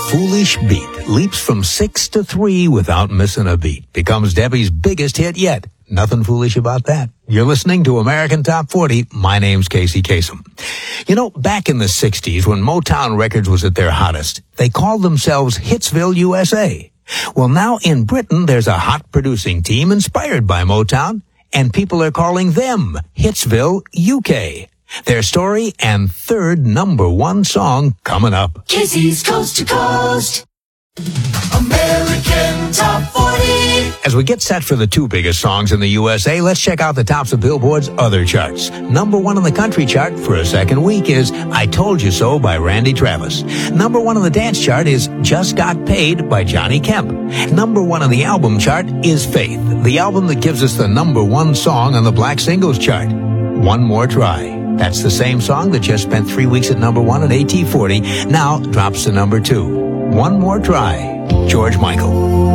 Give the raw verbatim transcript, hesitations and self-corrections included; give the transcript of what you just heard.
Foolish Beat leaps from six to three without missing a beat. Becomes Debbie's biggest hit yet. Nothing foolish about that. You're listening to American Top forty. My name's Casey Kasem. You know, back in the sixties, when Motown Records was at their hottest, they called themselves Hitsville U S A. Well, now in Britain, there's a hot producing team inspired by Motown, and people are calling them Hitsville U K. Their story and third number one song coming up. Casey's Coast to Coast. American Top forty. As we get set for the two biggest songs in the U S A, let's check out the tops of Billboard's other charts. Number one on the country chart for a second week is I Told You So by Randy Travis. Number one on the dance chart is Just Got Paid by Johnny Kemp. Number one on the album chart is Faith, the album that gives us the number one song on the Black Singles chart. One More Try. That's the same song that just spent three weeks at number one at A T forty, now drops to number two. One More Try, George Michael.